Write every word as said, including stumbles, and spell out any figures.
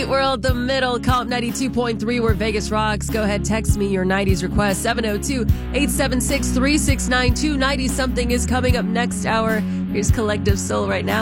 World, the middle, Comp ninety-two point three, where Vegas rocks. Go ahead, text me your nineties request, seven oh two, eight seven six, three six nine two. ninety something is coming up next hour. Here's Collective Soul right now.